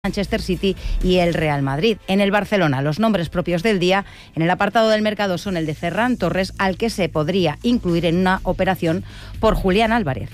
Manchester City y el Real Madrid. En el Barcelona, los nombres propios del día en el apartado del mercado son el de Ferran Torres, al que se podría incluir en una operación por Julián Álvarez.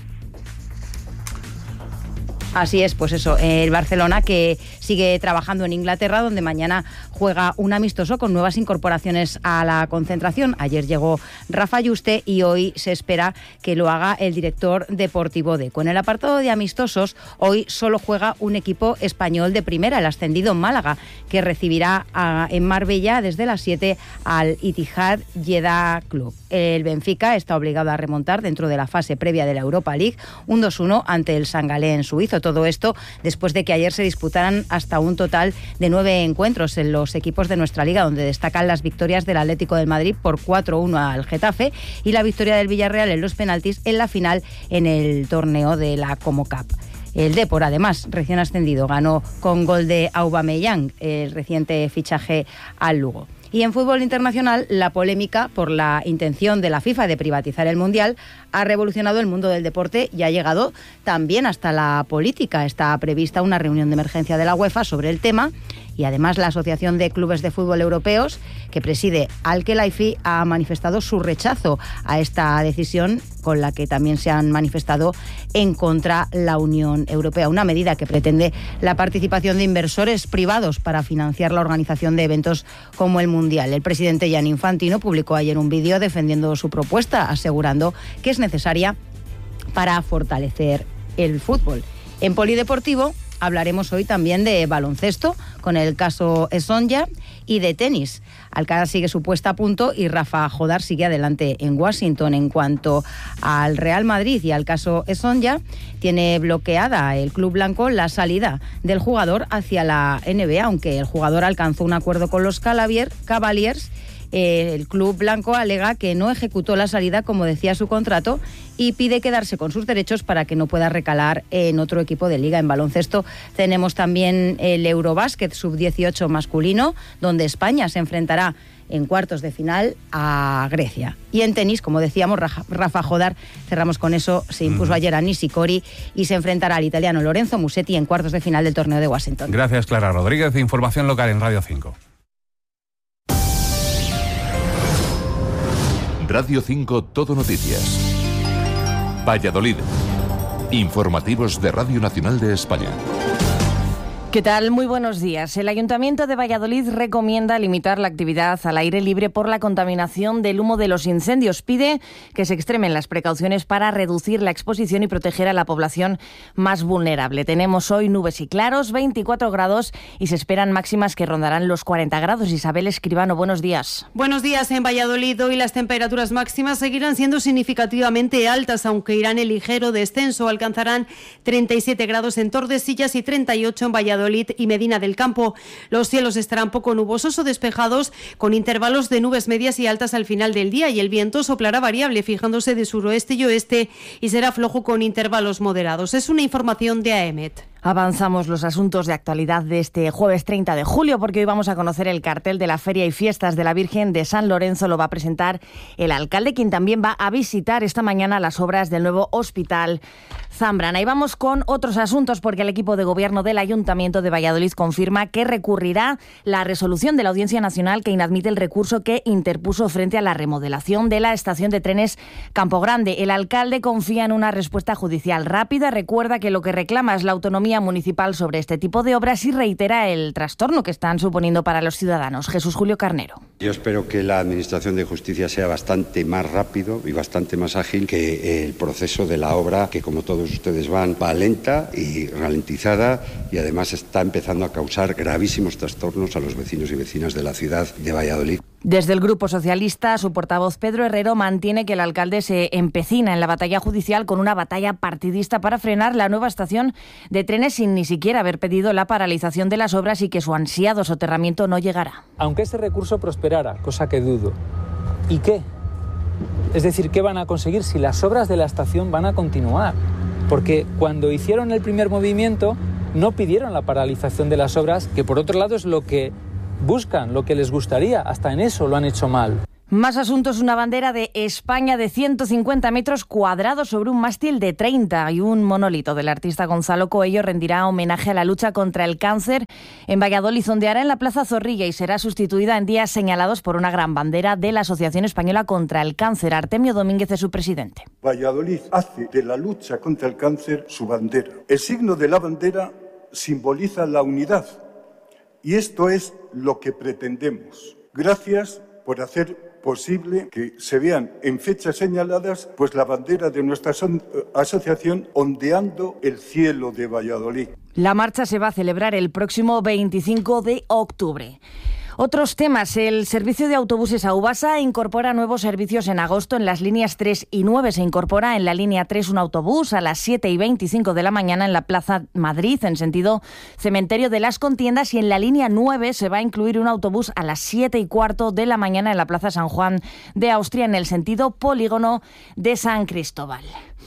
Así es, pues eso, el Barcelona que sigue trabajando en Inglaterra, donde mañana juega un amistoso con nuevas incorporaciones a la concentración. Ayer llegó Rafa Yuste y hoy se espera que lo haga el director deportivo Deco. En el apartado de amistosos, hoy solo juega un equipo español de primera, el ascendido Málaga, que recibirá en Marbella desde las 7 al Ittihad Jeddah Club. El Benfica está obligado a remontar dentro de la fase previa de la Europa League un 2-1 ante el San Galén suizo. Todo esto después de que ayer se disputaran hasta un total de 9 encuentros en los equipos de nuestra liga, donde destacan las victorias del Atlético de Madrid por 4-1 al Getafe y la victoria del Villarreal en los penaltis en la final en el torneo de la Como Cup. El Depor, además, recién ascendido, ganó con gol de Aubameyang, el reciente fichaje al Lugo. Y en fútbol internacional, la polémica por la intención de la FIFA de privatizar el Mundial ha revolucionado el mundo del deporte y ha llegado también hasta la política. Está prevista una reunión de emergencia de la UEFA sobre el tema y además la Asociación de Clubes de Fútbol Europeos, que preside Al-Khelaifi, ha manifestado su rechazo a esta decisión, con la que también se han manifestado en contra la Unión Europea. Una medida que pretende la participación de inversores privados para financiar la organización de eventos como el Mundial. El presidente Gianni Infantino publicó ayer un vídeo defendiendo su propuesta, asegurando que es necesaria para fortalecer el fútbol. En polideportivo hablaremos hoy también de baloncesto, con el caso Esonja, y de tenis. Alcaraz sigue su puesta a punto y Rafa Jodar sigue adelante en Washington. En cuanto al Real Madrid y al caso Esonja, tiene bloqueada el club blanco la salida del jugador hacia la NBA, aunque el jugador alcanzó un acuerdo con los Cavaliers. El club blanco alega que no ejecutó la salida como decía su contrato y pide quedarse con sus derechos para que no pueda recalar en otro equipo de liga. En baloncesto tenemos también el Eurobásquet sub-18 masculino, donde España se enfrentará en cuartos de final a Grecia. Y en tenis, como decíamos, Rafa Jodar, cerramos con eso, se impuso ayer a Nishikori y se enfrentará al italiano Lorenzo Musetti en cuartos de final del torneo de Washington. Gracias, Clara Rodríguez. Información local en Radio 5. Radio 5 Todo Noticias. Valladolid. Informativos de Radio Nacional de España. ¿Qué tal? Muy buenos días. El Ayuntamiento de Valladolid recomienda limitar la actividad al aire libre por la contaminación del humo de los incendios. Pide que se extremen las precauciones para reducir la exposición y proteger a la población más vulnerable. Tenemos hoy nubes y claros, 24 grados y se esperan máximas que rondarán los 40 grados. Isabel Escribano, buenos días. Buenos días. En Valladolid hoy las temperaturas máximas seguirán siendo significativamente altas, aunque irán en ligero descenso. Alcanzarán 37 grados en Tordesillas y 38 en Valladolid y Medina del Campo. Los cielos estarán poco nubosos o despejados, con intervalos de nubes medias y altas al final del día, y el viento soplará variable, fijándose de suroeste y oeste, y será flojo con intervalos moderados. Es una información de AEMET. Avanzamos los asuntos de actualidad de este jueves 30 de julio, porque hoy vamos a conocer el cartel de la Feria y Fiestas de la Virgen de San Lorenzo. Lo va a presentar el alcalde, quien también va a visitar esta mañana las obras del nuevo Hospital Zambrana. Y vamos con otros asuntos, porque el equipo de gobierno del Ayuntamiento de Valladolid confirma que recurrirá la resolución de la Audiencia Nacional que inadmite el recurso que interpuso frente a la remodelación de la estación de trenes Campo Grande. El alcalde confía en una respuesta judicial rápida, recuerda que lo que reclama es la autonomía municipal sobre este tipo de obras y reitera el trastorno que están suponiendo para los ciudadanos. Jesús Julio Carnero. Yo espero que la Administración de Justicia sea bastante más rápido y bastante más ágil que el proceso de la obra, que como todos ustedes va lenta y ralentizada, y además está empezando a causar gravísimos trastornos a los vecinos y vecinas de la ciudad de Valladolid. Desde el Grupo Socialista, su portavoz Pedro Herrero mantiene que el alcalde se empecina en la batalla judicial con una batalla partidista para frenar la nueva estación de trenes sin ni siquiera haber pedido la paralización de las obras y que su ansiado soterramiento no llegará. Aunque este recurso prosperara, cosa que dudo, ¿y qué? Es decir, ¿qué van a conseguir si las obras de la estación van a continuar? Porque cuando hicieron el primer movimiento no pidieron la paralización de las obras, que por otro lado es lo que buscan, lo que les gustaría. Hasta en eso lo han hecho mal. Más asuntos. Una bandera de España de 150 metros cuadrados sobre un mástil de 30 y un monolito del artista Gonzalo Coello rendirá homenaje a la lucha contra el cáncer en Valladolid. Ondeará en la Plaza Zorrilla y será sustituida en días señalados por una gran bandera de la Asociación Española contra el Cáncer. Artemio Domínguez es su presidente. Valladolid hace de la lucha contra el cáncer su bandera. El signo de la bandera simboliza la unidad y esto es lo que pretendemos. Gracias por hacer posible que se vean en fechas señaladas pues la bandera de nuestra asociación ondeando el cielo de Valladolid. La marcha se va a celebrar el próximo 25 de octubre. Otros temas. El servicio de autobuses Aubasa incorpora nuevos servicios en agosto en las líneas 3 y 9. Se incorpora en la línea 3 un autobús a las 7:25 de la mañana en la Plaza Madrid, en sentido Cementerio de las Contiendas, y en la línea 9 se va a incluir un autobús a las 7:15 de la mañana en la Plaza San Juan de Austria, en el sentido Polígono de San Cristóbal.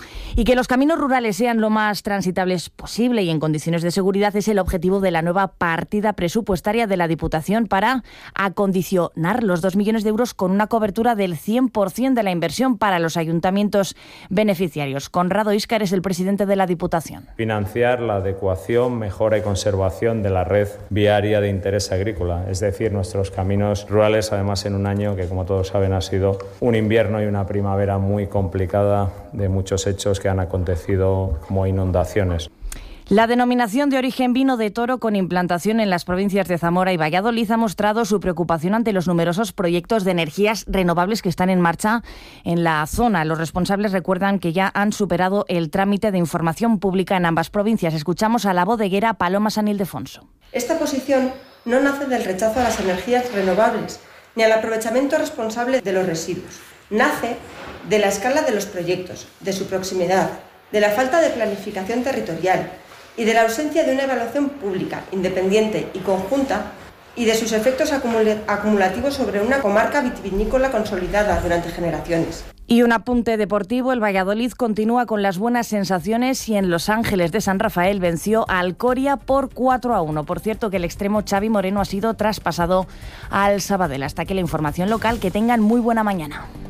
Y que los caminos rurales sean lo más transitables posible y en condiciones de seguridad es el objetivo de la nueva partida presupuestaria de la Diputación para acondicionar los 2 millones de euros con una cobertura del 100% de la inversión para los ayuntamientos beneficiarios. Conrado Íscar es el presidente de la Diputación. Financiar la adecuación, mejora y conservación de la red viaria de interés agrícola, es decir, nuestros caminos rurales, además en un año que, como todos saben, ha sido un invierno y una primavera muy complicada de muchos hechos que han acontecido como inundaciones. La denominación de origen vino de toro con implantación en las provincias de Zamora y Valladolid ha mostrado su preocupación ante los numerosos proyectos de energías renovables que están en marcha en la zona. Los responsables recuerdan que ya han superado el trámite de información pública en ambas provincias. Escuchamos a la bodeguera Paloma San Ildefonso. Esta posición no nace del rechazo a las energías renovables ni al aprovechamiento responsable de los residuos. Nace de la escala de los proyectos, de su proximidad, de la falta de planificación territorial y de la ausencia de una evaluación pública, independiente y conjunta y de sus efectos acumulativos sobre una comarca vitivinícola consolidada durante generaciones. Y un apunte deportivo, el Valladolid continúa con las buenas sensaciones y en Los Ángeles de San Rafael venció a Alcoria por 4-1. Por cierto que el extremo Xavi Moreno ha sido traspasado al Sabadell. Hasta aquí la información local, que tengan muy buena mañana.